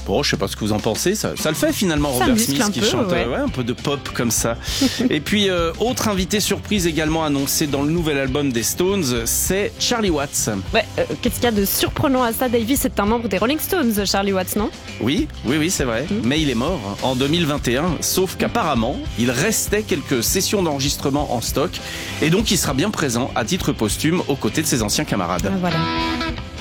Bon, je sais pas ce que vous en pensez, ça le fait finalement, Ça Robert muscle Smith un qui peu, chante ouais. un peu de pop comme ça. Et puis, autre invité surprise également annoncé dans le nouvel album des Stones, c'est Charlie Watts. Ouais, qu'est-ce qu'il y a de surprenant à ça, Davy? C'est un membre des Rolling Stones, Charlie Watts, non? Oui, c'est vrai. Mais il est mort en 2021, sauf qu'apparemment, il restait quelques sessions d'enregistrement en stock et donc il sera bien présent à titre posthume aux côtés de ses anciens camarades. Voilà.